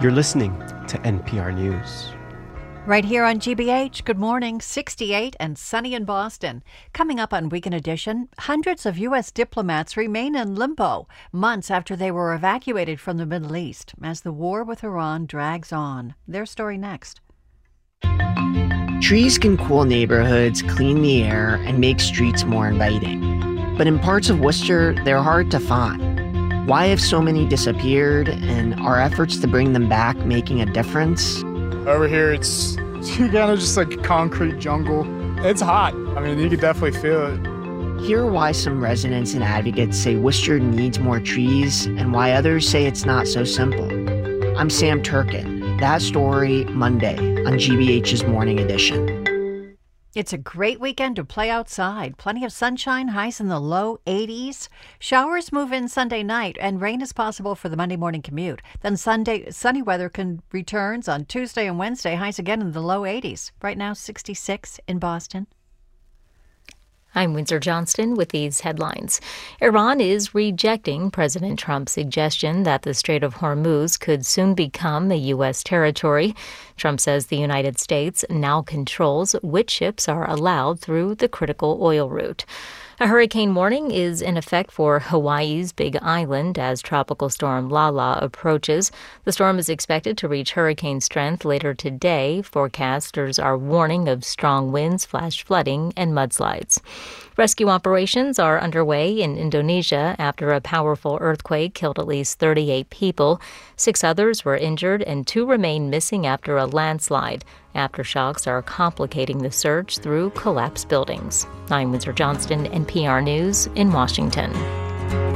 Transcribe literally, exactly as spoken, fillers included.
You're listening to N P R News. Right here on G B H, good morning, sixty-eight and sunny in Boston. Coming up on Weekend Edition, hundreds of U S diplomats remain in limbo months after they were evacuated from the Middle East as the war with Iran drags on. Their story next. Trees can cool neighborhoods, clean the air, and make streets more inviting. But in parts of Worcester, they're hard to find. Why have so many disappeared, and are efforts to bring them back making a difference? Over here, it's kind of just like a concrete jungle. It's hot. I mean, you could definitely feel it. Hear why some residents and advocates say Worcester needs more trees, and why others say it's not so simple. I'm Sam Turkin. That story, Monday, on G B H's Morning Edition. It's a great weekend to play outside. Plenty of sunshine, highs in the low eighties. Showers move in Sunday night, and rain is possible for the Monday morning commute. Then Sunday, sunny weather can returns on Tuesday and Wednesday, highs again in the low eighties. Right now, sixty-six in Boston. I'm Windsor Johnston with these headlines. Iran is rejecting President Trump's suggestion that the Strait of Hormuz could soon become a U S territory. Trump says the United States now controls which ships are allowed through the critical oil route. A hurricane warning is in effect for Hawaii's Big Island as Tropical Storm Lala approaches. The storm is expected to reach hurricane strength later today. Forecasters are warning of strong winds, flash flooding, and mudslides. Rescue operations are underway in Indonesia after a powerful earthquake killed at least thirty-eight people. Six others were injured and two remain missing after a landslide. Aftershocks are complicating the search through collapsed buildings. I'm Windsor Johnston, N P R News in Washington.